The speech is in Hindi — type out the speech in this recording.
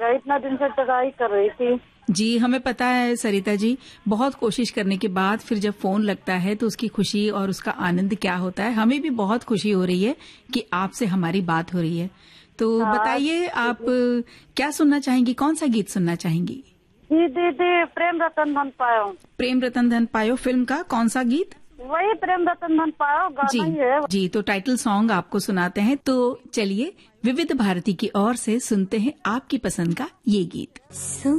है, इतना दिन से ट्राई कर रही थी। जी, हमें पता है सरिता जी, बहुत कोशिश करने के बाद फिर जब फोन लगता है तो उसकी खुशी और उसका आनंद क्या होता है। हमें भी बहुत खुशी हो रही है कि आपसे हमारी बात हो रही है। तो बताइए, आप क्या सुनना चाहेंगी, कौन सा गीत सुनना चाहेंगी? जी दीदी, प्रेम रतन धन पायो। प्रेम रतन धन पायो फिल्म का कौन सा गीत? वही प्रेम रतन धन पायो गाना ही है। जी, तो टाइटल सॉन्ग आपको सुनाते हैं। तो चलिए विविध भारती की ओर से सुनते हैं आपकी पसंद का ये गीत।